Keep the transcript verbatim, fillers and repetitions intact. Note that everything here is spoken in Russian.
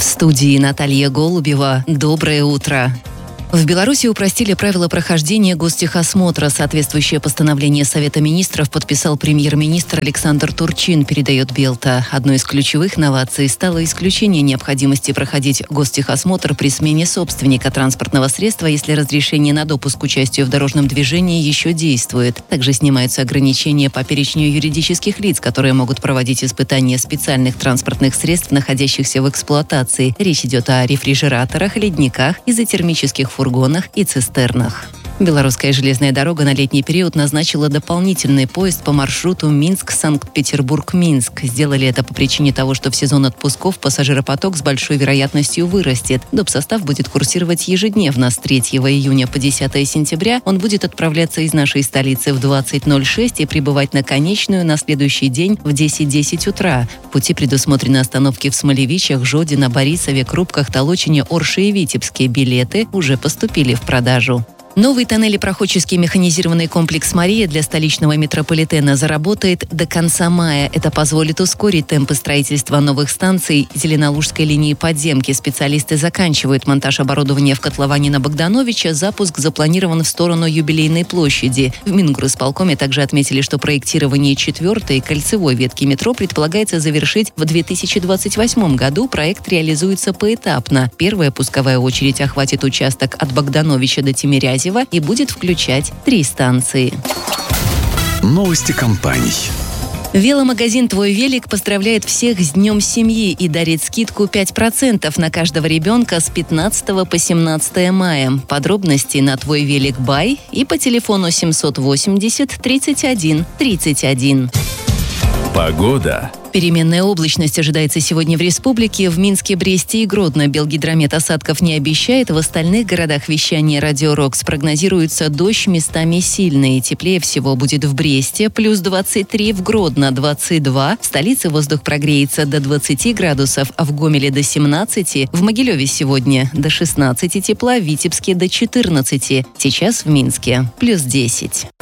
В студии Наталья Голубева. Доброе утро. В Беларуси упростили правила прохождения гостехосмотра. Соответствующее постановление Совета министров подписал премьер-министр Александр Турчин, передает Белта. Одной из ключевых новаций стало исключение необходимости проходить гостехосмотр при смене собственника транспортного средства, если разрешение на допуск к участию в дорожном движении еще действует. Также снимаются ограничения по перечню юридических лиц, которые могут проводить испытания специальных транспортных средств, находящихся в эксплуатации. Речь идет о рефрижераторах, ледниках, изотермических фургонах и цистернах. Белорусская железная дорога на летний период назначила дополнительный поезд по маршруту Минск-Санкт-Петербург-Минск. Сделали это по причине того, что в сезон отпусков пассажиропоток с большой вероятностью вырастет. Допсостав будет курсировать ежедневно с третьего июня по десятое сентября. Он будет отправляться из нашей столицы в двадцать ноль шесть и прибывать на конечную на следующий день в десять десять утра. В пути предусмотрены остановки в Смолевичах, Жодино, Борисове, Крупках, Толочине, Орше и Витебске. Билеты уже поступили в продажу. Новый тоннелепроходческий механизированный комплекс «Мария» для столичного метрополитена заработает до конца мая. Это позволит ускорить темпы строительства новых станций Зеленолужской линии подземки. Специалисты заканчивают монтаж оборудования в котловане на Богдановича. Запуск запланирован в сторону Юбилейной площади. В Мингорисполкоме также отметили, что проектирование четвертой кольцевой ветки метро предполагается завершить в две тысячи двадцать восьмом году. Проект реализуется поэтапно. Первая пусковая очередь охватит участок от Богдановича до Тимирязева и будет включать три станции. Новости компаний. Веломагазин «Твой велик» поздравляет всех с Днем семьи и дарит скидку пять процентов на каждого ребенка с пятнадцатого по семнадцатое мая. Подробности на «Твой велик бай» и по телефону семьсот восемьдесят тридцать один тридцать один. Погода. Переменная облачность ожидается сегодня в республике. В Минске, Бресте и Гродно Белгидромет осадков не обещает. В остальных городах вещания «Радио Рокс» прогнозируется дождь, местами сильный. Теплее всего будет в Бресте, плюс двадцать три, в Гродно двадцать два. В столице воздух прогреется до двадцати градусов, а в Гомеле до семнадцати. В Могилеве сегодня до шестнадцати тепла, в Витебске до четырнадцати. Сейчас в Минске плюс десять.